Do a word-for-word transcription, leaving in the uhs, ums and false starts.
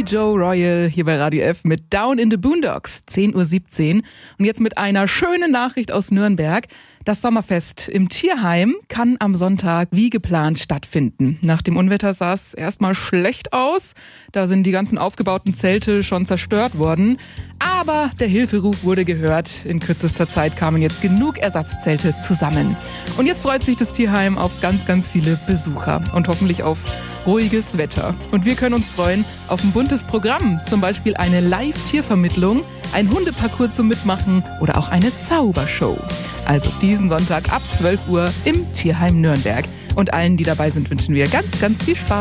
Billy Joe Royal hier bei Radio F mit Down in the Boondocks, zehn Uhr siebzehn. Und jetzt mit einer schönen Nachricht aus Nürnberg. Das Sommerfest im Tierheim kann am Sonntag wie geplant stattfinden. Nach dem Unwetter sah es erstmal schlecht aus. Da sind die ganzen aufgebauten Zelte schon zerstört worden. Aber der Hilferuf wurde gehört. In kürzester Zeit kamen jetzt genug Ersatzzelte zusammen. Und jetzt freut sich das Tierheim auf ganz, ganz viele Besucher und hoffentlich auf ruhiges Wetter. Und wir können uns freuen auf ein buntes Programm, zum Beispiel eine Live-Tiervermittlung, ein Hundeparcours zum Mitmachen oder auch eine Zaubershow. Also diesen Sonntag ab zwölf Uhr im Tierheim Nürnberg. Und allen, die dabei sind, wünschen wir ganz, ganz viel Spaß.